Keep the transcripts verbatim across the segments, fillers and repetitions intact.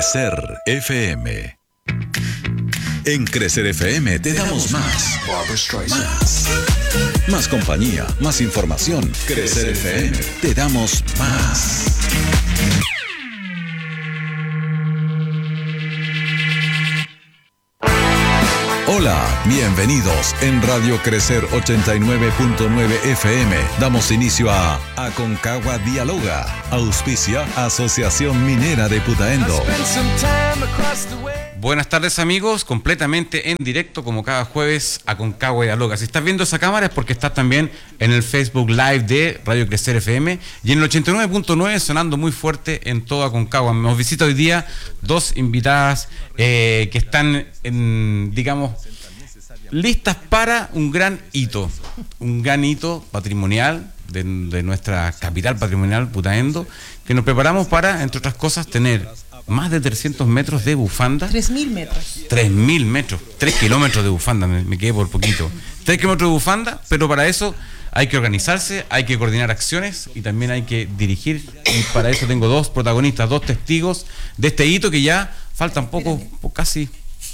Crecer F M. En Crecer F M te damos más. Más. Más compañía, más información. Crecer F M, te damos más. Hola, bienvenidos. En Radio Crecer ochenta y nueve punto nueve F M damos inicio a Aconcagua Dialoga. Auspicia Asociación Minera de Putaendo. Buenas tardes, amigos, completamente en directo como cada jueves Aconcagua Dialoga. Si estás viendo esa cámara es porque estás también en el Facebook Live de Radio Crecer F M y en el ochenta y nueve punto nueve sonando muy fuerte en toda Aconcagua. Nos visita hoy día dos invitadas eh, que están en, digamos, listas para un gran hito, un gran hito patrimonial de, de nuestra capital patrimonial, Putaendo, que nos preparamos para, entre otras cosas, tener más de trescientos metros de bufanda. tres mil metros. tres mil metros, tres kilómetros de bufanda, me, me quedé por poquito. tres kilómetros de bufanda, pero para eso hay que organizarse, hay que coordinar acciones y también hay que dirigir. Y para eso tengo dos protagonistas, dos testigos de este hito que ya faltan poco, casi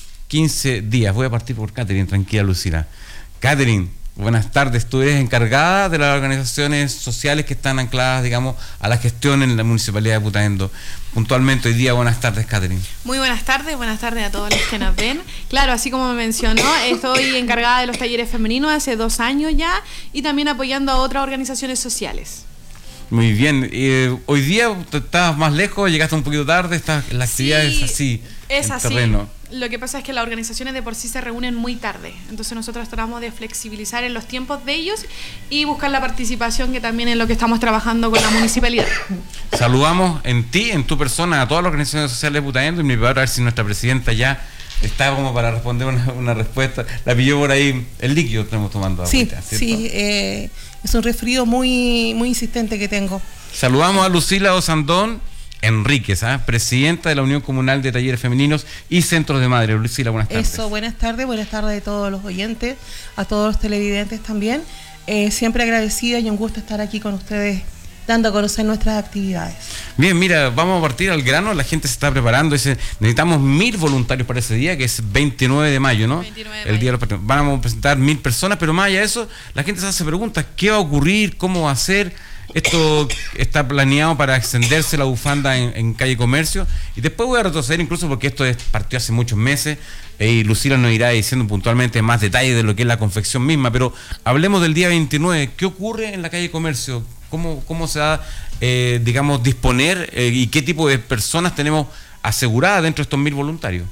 quince días. Voy a partir por Catherine, tranquila, Lucila. Catherine, buenas tardes. Tú eres encargada de las organizaciones sociales que están ancladas, digamos, a la gestión en la Municipalidad de Putaendo. Puntualmente hoy día, buenas tardes, Catherine. Muy buenas tardes, buenas tardes a todos los que nos ven. Claro, así como me mencionó, estoy encargada de los talleres femeninos hace dos años ya y también apoyando a otras organizaciones sociales. Muy bien. Eh, hoy día estabas más lejos, llegaste un poquito tarde, estás, la actividad sí, es así, es en así. terreno. Lo que pasa es que las organizaciones de por sí se reúnen muy tarde, entonces nosotros tratamos de flexibilizar en los tiempos de ellos y buscar la participación, que también es lo que estamos trabajando con la municipalidad. Saludamos en ti, en tu persona, a todas las organizaciones sociales de Putaendo y me preparo a ver si nuestra presidenta ya está como para responder una, una respuesta. La pilló por ahí, el líquido estamos tomando. Sí, ahorita, sí, eh, es un resfrío muy, muy insistente que tengo. Saludamos a Lucila Osandón Enríquez, ¿eh? presidenta de la Unión Comunal de Talleres Femeninos y Centros de Madre. Lucila, buenas tardes. Eso, buenas tardes, buenas tardes a todos los oyentes, a todos los televidentes también. Eh, siempre agradecida y un gusto estar aquí con ustedes, dando a conocer nuestras actividades. Bien, mira, vamos a partir al grano, la gente se está preparando, dice, necesitamos mil voluntarios para ese día, que es veintinueve de mayo, ¿no? veintinueve de el mayo. día de los patronos. Vamos a presentar mil personas, pero más allá de eso, la gente se hace preguntas, ¿qué va a ocurrir? ¿Cómo va a ser? Esto está planeado para extenderse la bufanda en, en calle Comercio, y después voy a retroceder incluso porque esto es, partió hace muchos meses, eh, y Lucila nos irá diciendo puntualmente más detalles de lo que es la confección misma, pero hablemos del día veintinueve. ¿Qué ocurre en la calle Comercio? ¿Cómo, cómo se va, eh, digamos, disponer eh, y qué tipo de personas tenemos aseguradas dentro de estos mil voluntarios?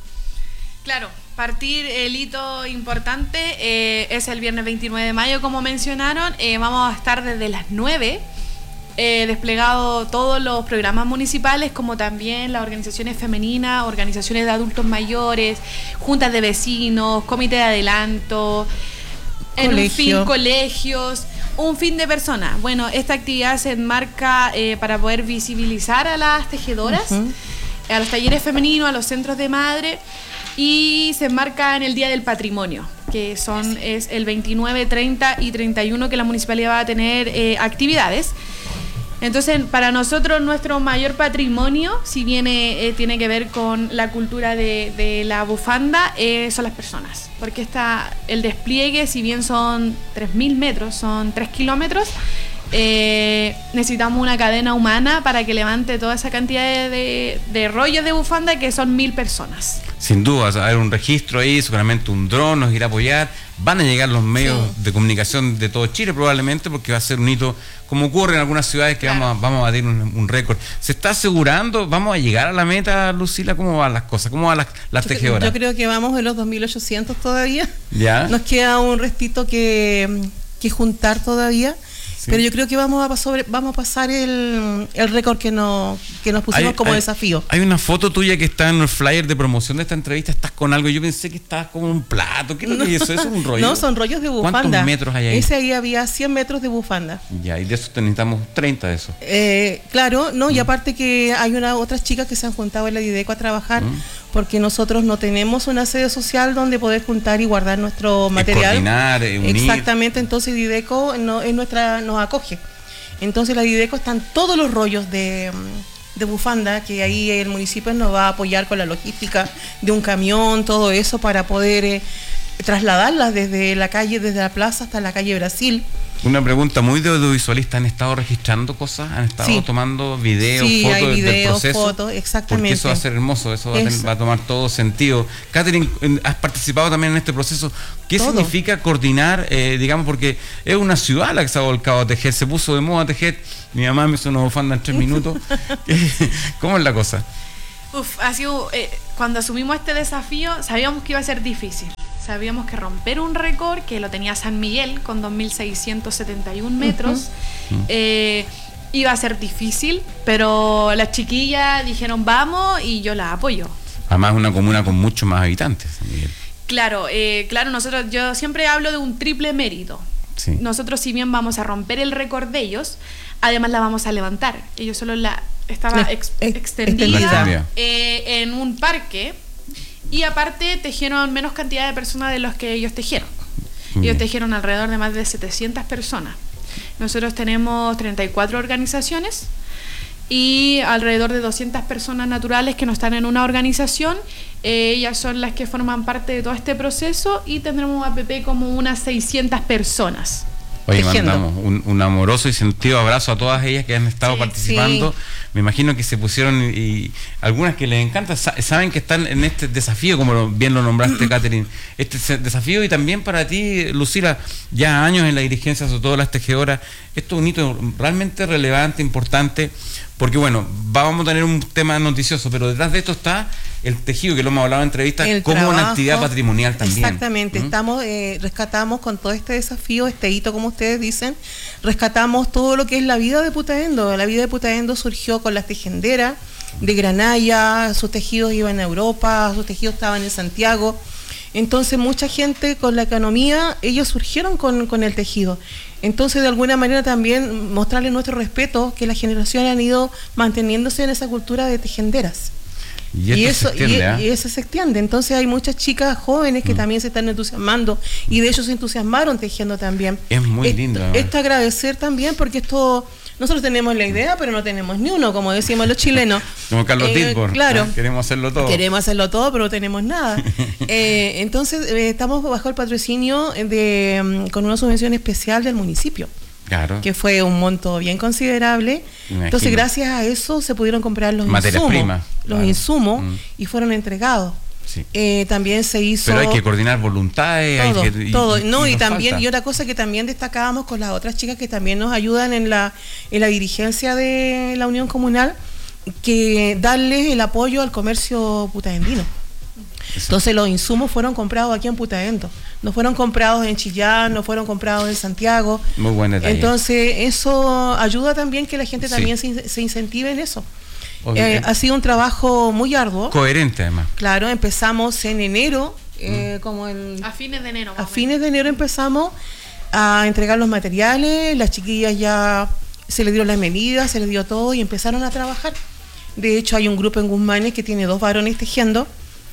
Claro, partir el hito importante eh, es el viernes veintinueve de mayo, como mencionaron. Eh, vamos a estar desde las nueve, eh, desplegado todos los programas municipales, como también las organizaciones femeninas, organizaciones de adultos mayores, juntas de vecinos, comité de adelanto, en un Colegio. fin, colegios, un fin de personas. Bueno, esta actividad se enmarca eh, para poder visibilizar a las tejedoras, Uh-huh. a los talleres femeninos, a los centros de madre, y se enmarca en el Día del Patrimonio, que son es el veintinueve, treinta y treinta y uno que la municipalidad va a tener eh, actividades. Entonces, para nosotros nuestro mayor patrimonio, si bien eh, tiene que ver con la cultura de, de la bufanda, eh, son las personas, porque está el despliegue, si bien son tres mil metros, son tres kilómetros, eh, necesitamos una cadena humana para que levante toda esa cantidad de, de, de rollos de bufanda, que son mil personas. Sin duda, va a haber un registro ahí, seguramente un dron nos irá a apoyar, van a llegar los medios Sí. de comunicación de todo Chile probablemente, porque va a ser un hito, como ocurre en algunas ciudades, que Claro. vamos, a, vamos a batir un, un récord. ¿Se está asegurando? ¿Vamos a llegar a la meta, Lucila? ¿Cómo van las cosas? ¿Cómo van las, las Yo, tejedoras? yo creo que vamos en los dos mil ochocientos todavía. ¿Ya? Nos queda un restito que, que juntar todavía. Sí. Pero yo creo que vamos a, sobre, vamos a pasar el, el récord que nos, que nos pusimos Hay- como hay- desafío. Hay una foto tuya que está en el flyer de promoción de esta entrevista, estás con algo, yo pensé que estabas con un plato, ¿qué es lo que es eso? ¿Eso es un rollo? No, son rollos de bufanda. ¿Cuántos metros hay ahí? Ese ahí había cien metros de bufanda. Ya, y de eso necesitamos treinta de eso. Eh, claro, no, y Mm. aparte que hay una otras chicas que se han juntado en la Dideco a trabajar, Mm. porque nosotros no tenemos una sede social donde poder juntar y guardar nuestro Es material. coordinar, eh, unir. Exactamente, entonces Dideco no, es nuestra, nos acoge. Entonces la Dideco están todos los rollos de, de bufanda, que ahí el municipio nos va a apoyar con la logística de un camión, todo eso, para poder eh, trasladarlas desde la calle, desde la plaza hasta la calle Brasil. Una pregunta muy de audiovisualista, ¿han estado registrando cosas? ¿Han estado sí. tomando videos, sí, fotos hay videos, del proceso? Fotos, exactamente. Porque eso va a ser hermoso, eso va a, tener, va a tomar todo sentido. Catherine, has participado también en este proceso. ¿Qué todo. significa coordinar, eh, digamos, porque es una ciudad la que se ha volcado a tejer, se puso de moda tejer, mi mamá me hizo una bufanda en tres minutos. ¿Cómo es la cosa? Uf, ha sido, eh, cuando asumimos este desafío, sabíamos que iba a ser difícil. Sabíamos que romper un récord, que lo tenía San Miguel con dos mil seiscientos setenta y uno metros, uh-huh. eh, iba a ser difícil, pero las chiquillas dijeron vamos y yo las apoyo. Además es una comuna con muchos más habitantes, San Miguel. Claro, eh, claro, nosotros, yo siempre hablo de un triple mérito. Sí. Nosotros, si bien vamos a romper el récord de ellos, además la vamos a levantar. Ellos solo la estaba ex, ex, extendida, extendida. Eh, en un parque. Y aparte tejieron menos cantidad de personas de los que ellos tejieron. Ellos Bien. tejieron alrededor de más de setecientas personas. Nosotros tenemos treinta y cuatro organizaciones y alrededor de doscientas personas naturales que no están en una organización. Eh, ellas son las que forman parte de todo este proceso y tendremos a P P como unas seiscientas personas. Oye, tejiendo. Mandamos un, un amoroso y sentido abrazo a todas ellas que han estado sí, participando. Sí. Me imagino que se pusieron, y, y algunas que les encanta, saben que están en este desafío, como bien lo nombraste, Catherine, este desafío, y también para ti, Lucila, ya años en la dirigencia, sobre todo las tejedoras, esto es un hito realmente relevante, importante, porque bueno, vamos a tener un tema noticioso, pero detrás de esto está el tejido, que lo hemos hablado en entrevistas, el como trabajo, una actividad patrimonial también. Exactamente, ¿Mm? estamos eh, rescatamos con todo este desafío, este hito, como ustedes dicen, rescatamos todo lo que es la vida de Putaendo. La vida de Putaendo surgió con las tejenderas de Granaya, sus tejidos iban a Europa, sus tejidos estaban en Santiago. Entonces mucha gente con la economía, ellos surgieron con, con el tejido. Entonces de alguna manera también mostrarles nuestro respeto, que las generaciones han ido manteniéndose en esa cultura de tejenderas. Y, y eso se extiende, y, ¿eh? y eso se extiende. Entonces hay muchas chicas jóvenes que mm. también se están entusiasmando, y de hecho se entusiasmaron tejiendo también. Es muy esto, lindo. Esto agradecer también, porque esto, nosotros tenemos la idea, pero no tenemos ni uno, como decimos los chilenos. Como Carlos eh, Dilbor, claro, ¿eh? Queremos hacerlo todo. Queremos hacerlo todo, pero no tenemos nada. eh, entonces eh, estamos bajo el patrocinio de con una subvención especial del municipio. Claro. Que fue un monto bien considerable. Imagino. Entonces, gracias a eso se pudieron comprar los Materias insumos, primas, los claro. insumos mm. y fueron entregados. Sí. Eh, también se hizo. Pero hay que coordinar voluntades. Todo, hay que, y, todo. No, y, y también, falta. y otra cosa que también destacábamos con las otras chicas que también nos ayudan en la, en la dirigencia de la Unión Comunal, que darles el apoyo al comercio putaendino. Entonces los insumos fueron comprados aquí en Putaendo, no fueron comprados en Chillán, no fueron comprados en Santiago. Muy buen detalle. Entonces eso ayuda también que la gente también sí. se, se incentive en eso. Eh, ha sido un trabajo muy arduo. Coherente además. Claro, empezamos en enero, eh, mm. como el, a fines de enero. A fines de enero empezamos a entregar los materiales, las chiquillas ya se les dieron las medidas, se les dio todo y empezaron a trabajar. De hecho hay un grupo en Guzmanes que tiene dos varones tejiendo,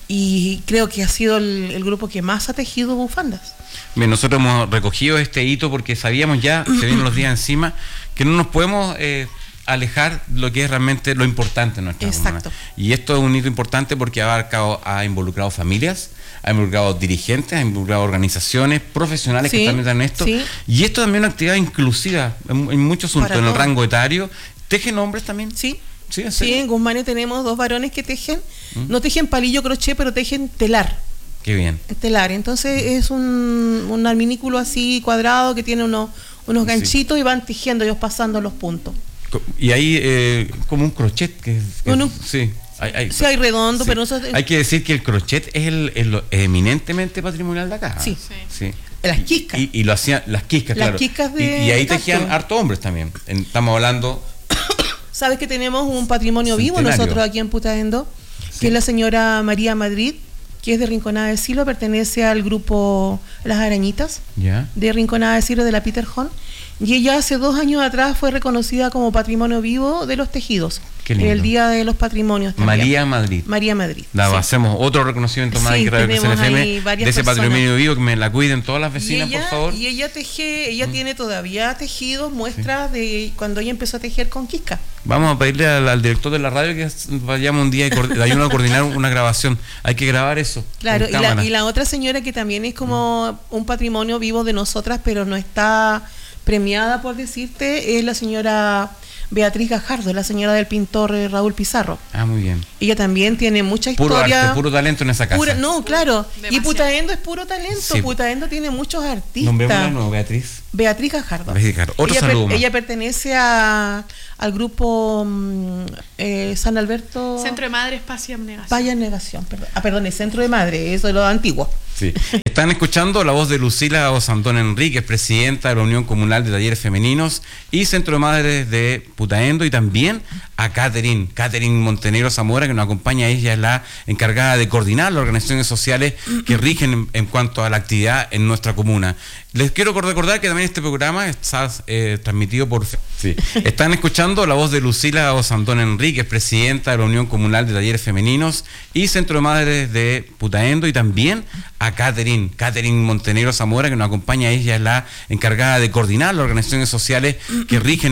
y creo que ha sido el, el grupo que más ha tejido bufandas. Bien, nosotros hemos recogido este hito porque sabíamos ya, se vienen los días encima, que no nos podemos eh, alejar lo que es realmente lo importante en nuestra Exacto. comunidad. Y esto es un hito importante porque ha abarcado, ha involucrado familias, ha involucrado dirigentes, ha involucrado organizaciones, profesionales sí, que también están en esto. Sí. Y esto también es una actividad inclusiva en, en muchos asuntos, en el rango etario. ¿Tejen hombres también? Sí. Sí, sí, en Guzmán tenemos dos varones que tejen, ¿Mm? no tejen palillo crochet, pero tejen telar. Qué bien. Telar, entonces es un, un alminículo así cuadrado que tiene unos, unos ganchitos sí. y van tejiendo, ellos pasando los puntos. Y ahí eh, como un crochet que, que uno, sí. Hay, hay, sí, hay redondo, sí. pero nosotros... Hay que decir que el crochet es el, el eminentemente patrimonial de acá. Sí. sí. sí. Las quiscas. Y, y, y lo hacían, las quiscas, las claro. Quiscas de y, y ahí tejían harto hombres también. Estamos hablando... Sabes que tenemos un patrimonio vivo Centenario. nosotros aquí en Putaendo, sí. que es la señora María Madrid, que es de Rinconada de Silo, pertenece al grupo Las Arañitas, yeah. de Rinconada de Silo, de la Peter Hon, y ella hace dos años atrás fue reconocida como patrimonio vivo de los tejidos. Qué lindo. El Día de los Patrimonios también. María Madrid. María Madrid. La, sí. Hacemos otro reconocimiento más Sí, que Radio tenemos Crecer F M ahí varias de ese personas. patrimonio vivo, que me la cuiden todas las vecinas, y ella, por favor. Y ella teje, ella mm. tiene todavía tejidos, muestras sí. de cuando ella empezó a tejer con Quisca. Vamos a pedirle al, al director de la radio que vayamos un día y le ayude a coordinar una grabación. Hay que grabar eso. Claro, y la, y la otra señora que también es como mm. un patrimonio vivo de nosotras, pero no está premiada, por decirte, es la señora Beatriz Gajardo, la señora del pintor eh, Raúl Pizarro. Ah, muy bien. Ella también tiene mucha puro historia. Arte, puro talento en esa casa. Pura, no, claro. Demasiado. Y Putaendo es puro talento. Sí. Putaendo tiene muchos artistas. Nombrémosla, no, Beatriz. Beatriz Gajardo. Beatriz Gajardo. Otro ella, saludo per, más. ella pertenece a, al grupo um, eh, San Alberto. Centro de Madres, Paz y Abnegación. Paz y Abnegación, perdón. Ah, perdón, el Centro de Madre, eso es lo antiguo. Sí. Están escuchando la voz de Lucila Osandón Enríquez, presidenta de la Unión Comunal de Talleres Femeninos y Centro de Madres de Putaendo, y también a Catherine, Catherine Montenegro Zamora, que nos acompaña. Ella es la encargada de coordinar las organizaciones sociales que rigen en, en cuanto a la actividad en nuestra comuna. Les quiero recordar que también este programa está eh, transmitido por... Sí. Están escuchando la voz de Lucila Osandón Enríquez, presidenta de la Unión Comunal de Talleres Femeninos y Centro de Madres de Putaendo, y también a Catherine, Catherine Montenegro Zamora, que nos acompaña. Ella es la encargada de coordinar las organizaciones sociales que rigen